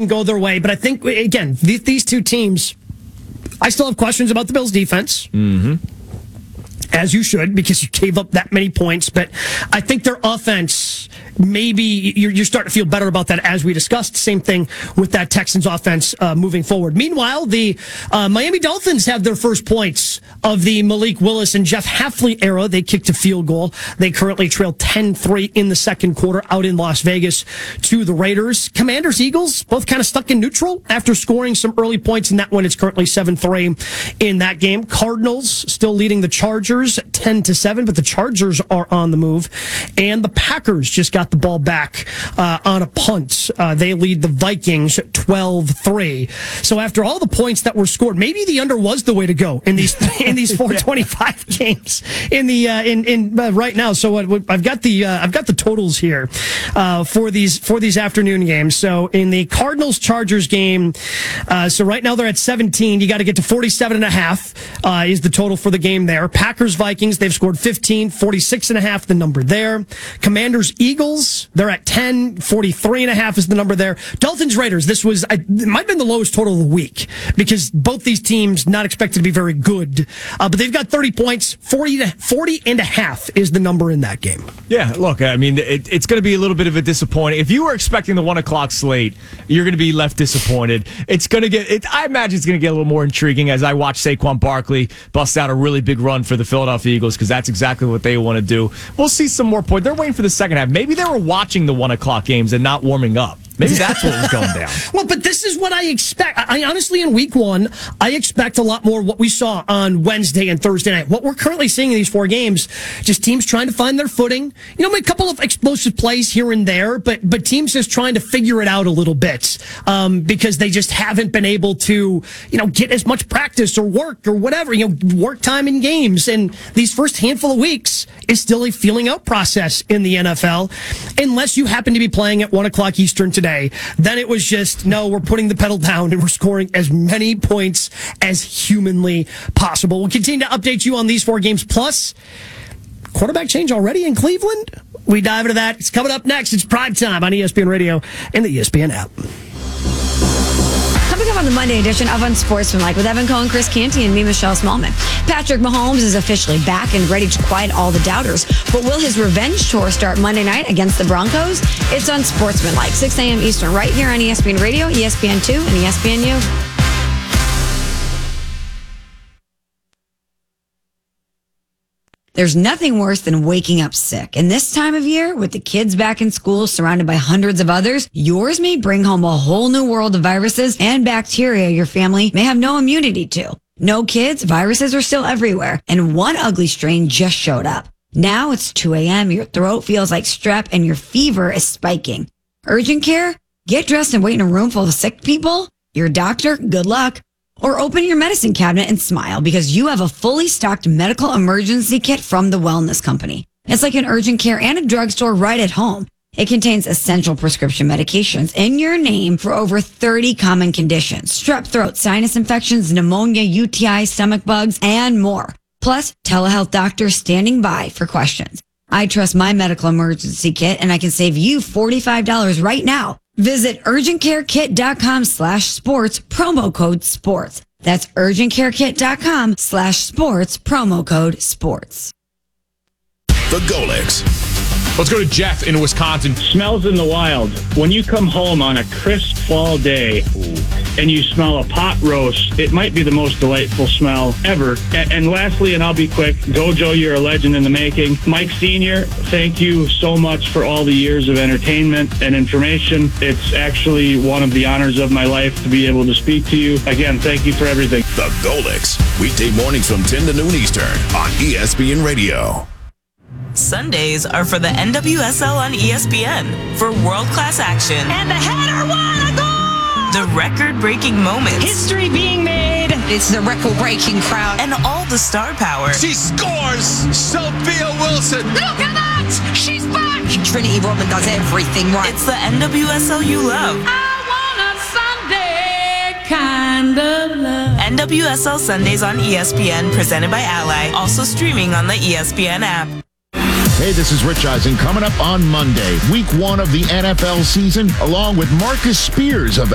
go their way. But I think, again, these two teams, I still have questions about the Bills' defense. Mm-hmm. As you should, because you gave up that many points. But I think their offense, maybe you're starting to feel better about that as we discussed. Same thing with that Texans offense moving forward. Meanwhile, the Miami Dolphins have their first points of the Malik Willis and Jeff Hafley era. They kicked a field goal. They currently trail 10-3 in the second quarter out in Las Vegas to the Raiders. Commanders, Eagles, both kind of stuck in neutral after scoring some early points in that one. It's currently 7-3 in that game. Cardinals still leading the Chargers 10-7, but the Chargers are on the move. And the Packers just got the ball back on a punt. They lead the Vikings 12-3. So after all the points that were scored, maybe the under was the way to go in these 425 games in right now. So I've got the totals here for these afternoon games. So in the Cardinals Chargers game, so right now they're at 17. You got to get to 47.5 is the total for the game there. Packers Vikings, they've scored 15, 46.5 the number there. Commanders Eagles, they're at 10, 43.5 is the number there. Dolphins Raiders, it might have been the lowest total of the week because both these teams not expected to be very good, but they've got 30 points. 40.5 is the number in that game. Yeah, look, I mean, it's going to be a little bit of a disappointing. If you were expecting the 1 o'clock slate, you're going to be left disappointed. It's going to get, I imagine it's going to get a little more intriguing as I watch Saquon Barkley bust out a really big run for the Philadelphia Eagles because that's exactly what they want to do. We'll see some more points. They're waiting for the second half. Maybe they were watching the 1 o'clock games and not warming up. Maybe that's what was going down. Well, but this is what I expect. I honestly, in week one, I expect a lot more what we saw on Wednesday and Thursday night. What we're currently seeing in these 4 games, just teams trying to find their footing. You know, a couple of explosive plays here and there, but teams just trying to figure it out a little bit because they just haven't been able to, get as much practice or work or whatever, work time in games. And these first handful of weeks is still a feeling out process in the NFL, unless you happen to be playing at 1 o'clock Eastern today. Then it was just, no, we're putting the pedal down and we're scoring as many points as humanly possible. We'll continue to update you on these 4 games. Plus, quarterback change already in Cleveland. We dive into that. It's coming up next. It's Prime Time on ESPN Radio and the ESPN app. Coming up on the Monday edition of Unsportsmanlike with Evan Cohen, Chris Canty, and me, Michelle Smallman. Patrick Mahomes is officially back and ready to quiet all the doubters. But will his revenge tour start Monday night against the Broncos? It's Unsportsmanlike, 6 a.m. Eastern, right here on ESPN Radio, ESPN2, and ESPNU. There's nothing worse than waking up sick. And this time of year, with the kids back in school surrounded by hundreds of others, yours may bring home a whole new world of viruses and bacteria your family may have no immunity to. No kids, viruses are still everywhere. And one ugly strain just showed up. Now it's 2 a.m., your throat feels like strep, and your fever is spiking. Urgent care? Get dressed and wait in a room full of sick people? Your doctor? Good luck. Or open your medicine cabinet and smile because you have a fully stocked medical emergency kit from the Wellness Company. It's like an urgent care and a drugstore right at home. It contains essential prescription medications in your name for over 30 common conditions. Strep throat, sinus infections, pneumonia, UTI, stomach bugs, and more. Plus, telehealth doctors standing by for questions. I trust my medical emergency kit and I can save you $45 right now. Visit urgentcarekit.com/sports, promo code sports. That's urgentcarekit.com/sports, promo code sports. The Golics. Let's go to Jeff in Wisconsin. Smells in the wild. When you come home on a crisp fall day and you smell a pot roast, it might be the most delightful smell ever. And lastly, and I'll be quick, Gojo, you're a legend in the making. Mike Sr., thank you so much for all the years of entertainment and information. It's actually one of the honors of my life to be able to speak to you. Again, thank you for everything. The Golics. Weekday mornings from 10 to noon Eastern on ESPN Radio. Sundays are for the NWSL on ESPN for world-class action. And the header won a goal! The record-breaking moments. History being made. It's the record-breaking crowd. And all the star power. She scores! Sophia Wilson! Look at that! She's back! Trinity Rodman does everything right. It's the NWSL you love. I want a Sunday kind of love. NWSL Sundays on ESPN, presented by Ally. Also streaming on the ESPN app. Hey, this is Rich Eisen. Coming up on Monday, week 1 of the NFL season, along with Marcus Spears of